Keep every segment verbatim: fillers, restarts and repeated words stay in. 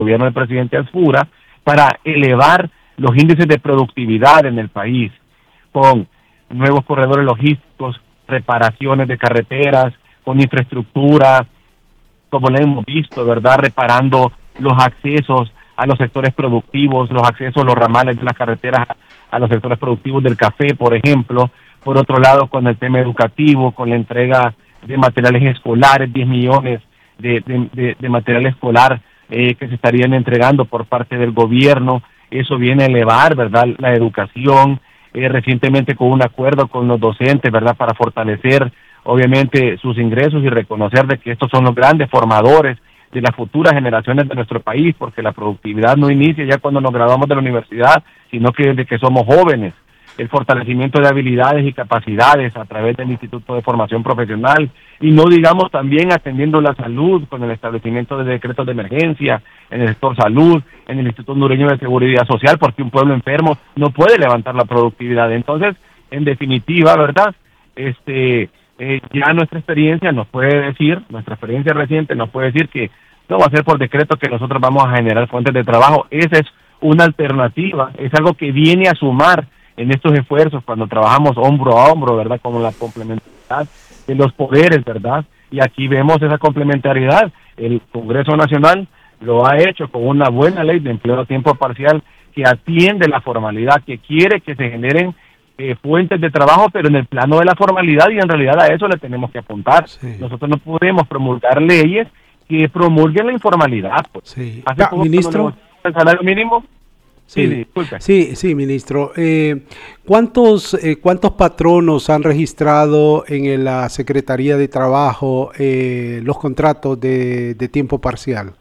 gobierno del presidente Asfura para elevar los índices de productividad en el país, con nuevos corredores logísticos, reparaciones de carreteras, con infraestructura, como lo hemos visto, ¿verdad? Reparando los accesos a los sectores productivos, los accesos a los ramales de las carreteras a los sectores productivos del café, por ejemplo. Por otro lado, con el tema educativo, con la entrega de materiales escolares, diez millones de, de, de, de material escolar eh, que se estarían entregando por parte del gobierno. Eso viene a elevar, ¿verdad?, la educación, eh, recientemente con un acuerdo con los docentes, ¿verdad?, para fortalecer, obviamente, sus ingresos y reconocer de que estos son los grandes formadores de las futuras generaciones de nuestro país, porque la productividad no inicia ya cuando nos graduamos de la universidad, sino que desde que somos jóvenes. El fortalecimiento de habilidades y capacidades a través del Instituto de Formación Profesional, y no digamos también atendiendo la salud con el establecimiento de decretos de emergencia en el sector salud, en el Instituto Hondureño de Seguridad Social, porque un pueblo enfermo no puede levantar la productividad. Entonces, en definitiva, ¿verdad?, este eh, ya nuestra experiencia nos puede decir, nuestra experiencia reciente nos puede decir que no va a ser por decreto que nosotros vamos a generar fuentes de trabajo. Esa es una alternativa, es algo que viene a sumar en estos esfuerzos cuando trabajamos hombro a hombro, ¿verdad?, como la complementariedad de los poderes, ¿verdad? Y aquí vemos esa complementariedad. El Congreso Nacional lo ha hecho con una buena ley de empleo a tiempo parcial que atiende la formalidad, que quiere que se generen eh, fuentes de trabajo, pero en el plano de la formalidad, y en realidad a eso le tenemos que apuntar. Sí. Nosotros no podemos promulgar leyes que promulguen la informalidad. Pues. Sí. Hace poco, ministro, el salario mínimo. Sí, sí, sí, sí, ministro. Eh, ¿cuántos, eh, ¿Cuántos patronos han registrado en la Secretaría de Trabajo eh, los contratos de, de tiempo parcial?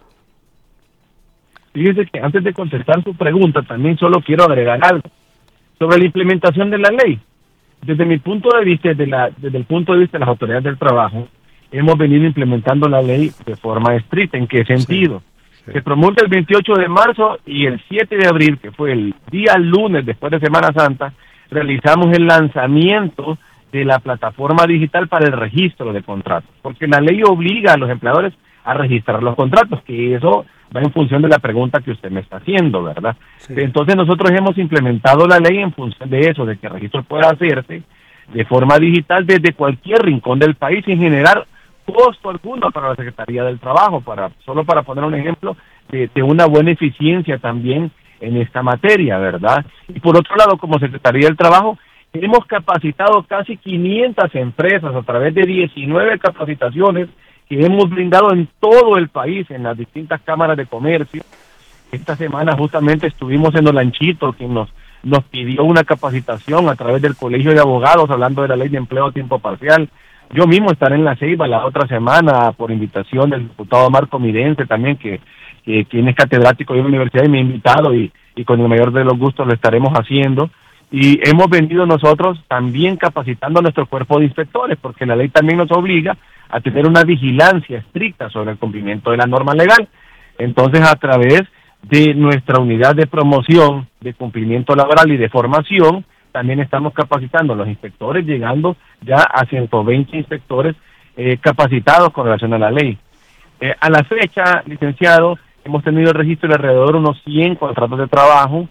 Fíjese que antes de contestar su pregunta, también solo quiero agregar algo sobre la implementación de la ley. Desde mi punto de vista, desde, la, desde el punto de vista de las autoridades del trabajo, hemos venido implementando la ley de forma estricta. ¿En qué sentido? Sí. Se promulga el veintiocho de marzo y el siete de abril, que fue el día lunes después de Semana Santa, realizamos el lanzamiento de la plataforma digital para el registro de contratos, porque la ley obliga a los empleadores a registrar los contratos, que eso va en función de la pregunta que usted me está haciendo, ¿verdad? Sí. Entonces nosotros hemos implementado la ley en función de eso, de que el registro pueda hacerse de forma digital desde cualquier rincón del país sin generar costo alguno para la Secretaría del Trabajo, para solo para poner un ejemplo de, de una buena eficiencia también en esta materia, ¿verdad? Y por otro lado, como Secretaría del Trabajo, hemos capacitado casi quinientas empresas a través de diecinueve capacitaciones que hemos brindado en todo el país, en las distintas cámaras de comercio. Esta semana justamente estuvimos en Olanchito, quien nos, nos pidió una capacitación a través del Colegio de Abogados, hablando de la Ley de Empleo a Tiempo Parcial. Yo mismo estaré en La Ceiba la otra semana por invitación del diputado Marco Mirense también, que, que quien es catedrático de la universidad y me ha invitado, y, y con el mayor de los gustos lo estaremos haciendo. Y hemos venido nosotros también capacitando a nuestro cuerpo de inspectores, porque la ley también nos obliga a tener una vigilancia estricta sobre el cumplimiento de la norma legal. Entonces, a través de nuestra unidad de promoción de cumplimiento laboral y de formación, también estamos capacitando a los inspectores, llegando ya a ciento veinte inspectores eh, capacitados con relación a la ley. Eh, a la fecha, licenciado, hemos tenido el registro de alrededor de unos cien contratos de trabajo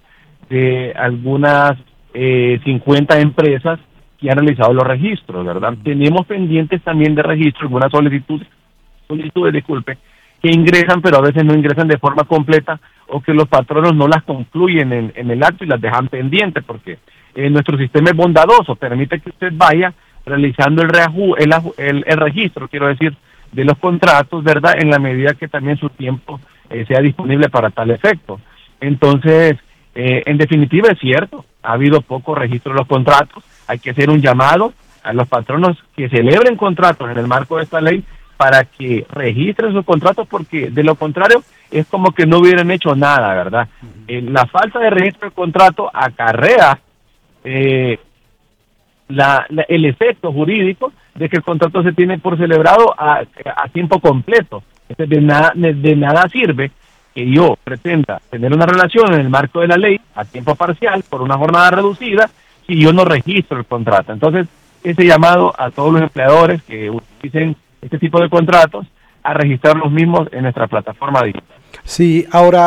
de algunas eh, cincuenta empresas que han realizado los registros, ¿verdad? Tenemos pendientes también de registro algunas solicitudes, solicitudes, disculpe, que ingresan, pero a veces no ingresan de forma completa, o que los patronos no las concluyen en, en el acto y las dejan pendientes, porque eh, nuestro sistema es bondadoso, permite que usted vaya realizando el, reaju el, el, el registro, quiero decir, de los contratos, ¿verdad?, en la medida que también su tiempo eh, sea disponible para tal efecto. Entonces, eh, en definitiva es cierto, ha habido poco registro de los contratos, hay que hacer un llamado a los patronos que celebren contratos en el marco de esta ley para que registren sus contratos, porque de lo contrario es como que no hubieran hecho nada, ¿verdad? Eh, la falta de registro de contrato acarrea eh, la, la, el efecto jurídico de que el contrato se tiene por celebrado a, a tiempo completo. Entonces, de nada, de, de nada sirve que yo pretenda tener una relación en el marco de la ley a tiempo parcial por una jornada reducida si yo no registro el contrato. Entonces, ese llamado a todos los empleadores que utilicen este tipo de contratos a registrar los mismos en nuestra plataforma digital. Sí, ahora